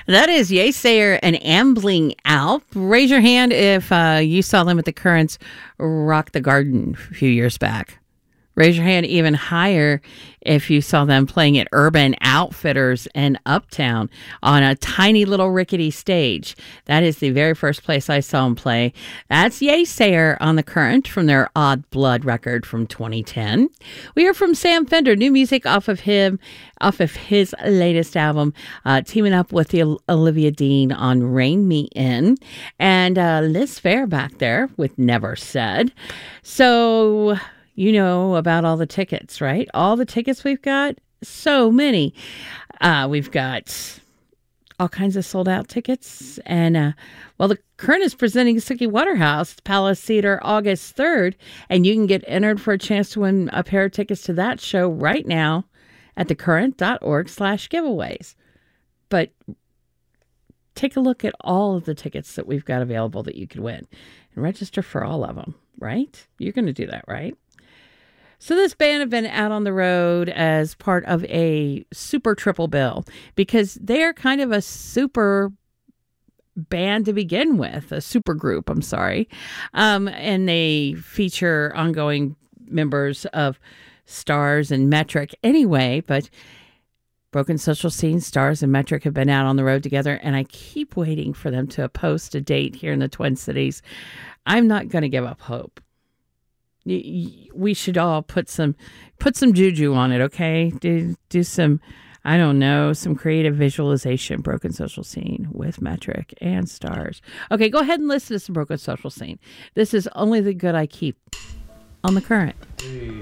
That is Yeasayer and Ambling Alp. Raise your hand if you saw them at the Currents Rock the Garden a few years back. Raise your hand even higher if you saw them playing at Urban Outfitters in Uptown on a tiny little rickety stage. That is the very first place I saw them play. That's Yeasayer on the Current from their Odd Blood record from 2010. We hear from Sam Fender, new music off of his latest album, teaming up with the Olivia Dean on Rein Me In, and Liz Phair back there with Never Said. So you know about all the tickets, right? All the tickets we've got, so many. We've got all kinds of sold out tickets. And, the Current is presenting Suki Waterhouse Palace Theater August 3rd. And you can get entered for a chance to win a pair of tickets to that show right now at thecurrent.org/giveaways. But take a look at all of the tickets that we've got available that you could win and register for all of them, right? You're going to do that, right? So this band have been out on the road as part of a super triple bill because they're kind of a super band to begin with, a super group, I'm sorry. And they feature ongoing members of Stars and Metric anyway, but Broken Social Scene, Stars, and Metric have been out on the road together, and I keep waiting for them to post a date here in the Twin Cities. I'm not going to give up hope. We should all put some juju on it, okay? Do some, I don't know, some creative visualization. Broken Social Scene with Metric and Stars. Okay, go ahead and listen to some Broken Social Scene. This is Only the Good I Keep on the Current. Hey.